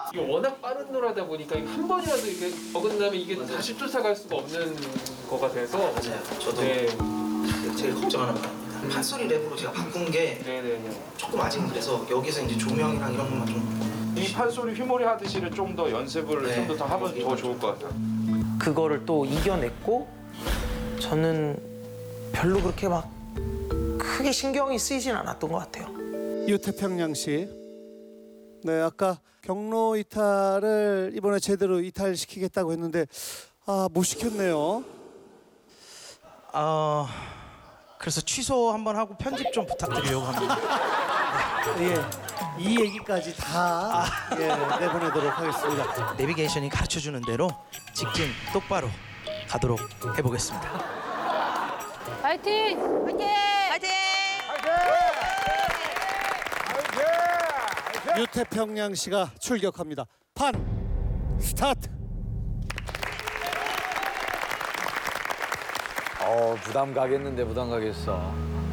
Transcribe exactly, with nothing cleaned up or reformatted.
이게 워낙 빠른 노래다 보니까 한 번이라도 이게 어긋나면 이게 다시 쫓아갈 수가 없는 거가 돼서 맞아요. 저도 네. 제일 걱정하는 바입니다. 판소리 랩으로 제가 바꾼 게 네네네. 조금 아직 그래서 여기서 이제 조명이랑 이런 것만 좀 이 판소리 휘몰이 하듯이를 좀 더 연습을 네. 좀 더 하면 더 좋을 것 같아요. 그거를 또 이겨냈고 저는 별로 그렇게 막 크게 신경이 쓰이진 않았던 것 같아요. 유태평양 씨. 네, 아까 경로 이탈을 이번에 제대로 이탈시키겠다고 했는데 아, 못 시켰네요. 어, 그래서 취소 한번 하고 편집 좀 부탁드리려고 합니다. 예, 이 얘기까지 다 예, 내보내도록 하겠습니다. 내비게이션이 가르쳐주는 대로 직진 똑바로 가도록 해보겠습니다. 파이팅! 파이팅! 파이팅! 유태평양 씨가 출격합니다. 판 스타트. 어 부담 가겠는데 부담 가겠어.